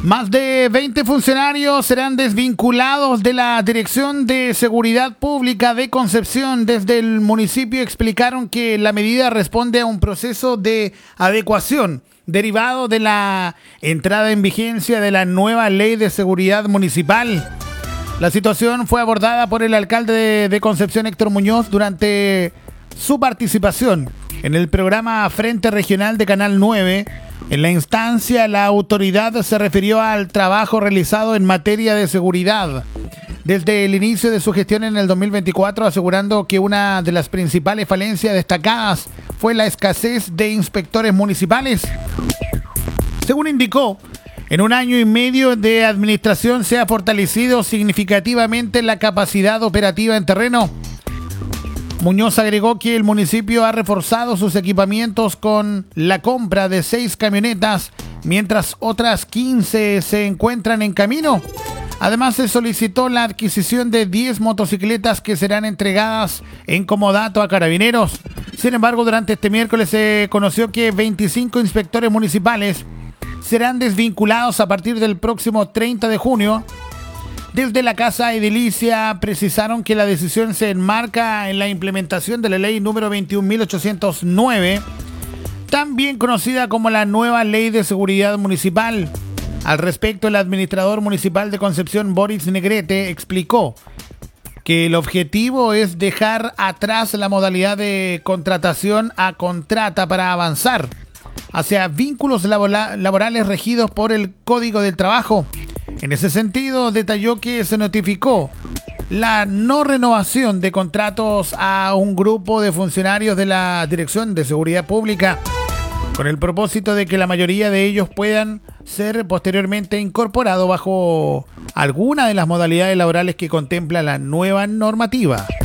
Más de 20 funcionarios serán desvinculados de la Dirección de Seguridad Pública de Concepción. Desde el municipio explicaron que la medida responde a un proceso de adecuación derivado de la entrada en vigencia de la nueva Ley de Seguridad Municipal. La situación fue abordada por el alcalde de Concepción, Héctor Muñoz, durante su participación en el programa Frente Regional de Canal 9. En la instancia, la autoridad se refirió al trabajo realizado en materia de seguridad desde el inicio de su gestión en el 2024, asegurando que una de las principales falencias destacadas fue la escasez de inspectores municipales. Según indicó, en un año y medio de administración se ha fortalecido significativamente la capacidad operativa en terreno. Muñoz agregó que el municipio ha reforzado sus equipamientos con la compra de 6 camionetas, mientras otras 15 se encuentran en camino. Además, se solicitó la adquisición de 10 motocicletas que serán entregadas en comodato a carabineros. Sin embargo, durante este miércoles se conoció que 25 inspectores municipales serán desvinculados a partir del próximo 30 de junio. Desde la Casa Edilicia precisaron que la decisión se enmarca en la implementación de la ley número 21.809, también conocida como la nueva Ley de Seguridad Municipal. Al respecto, el administrador municipal de Concepción, Boris Negrete, explicó que el objetivo es dejar atrás la modalidad de contratación a contrata para avanzar hacia vínculos laborales regidos por el Código del Trabajo. En ese sentido, detalló que se notificó la no renovación de contratos a un grupo de funcionarios de la Dirección de Seguridad Pública, con el propósito de que la mayoría de ellos puedan ser posteriormente incorporados bajo alguna de las modalidades laborales que contempla la nueva normativa.